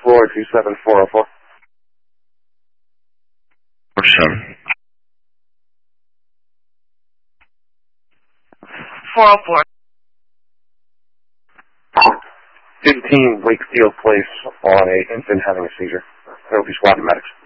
floor, 27404. 47. 404. 15 Wakefield Place on a infant having a seizure. There will be squad and medics.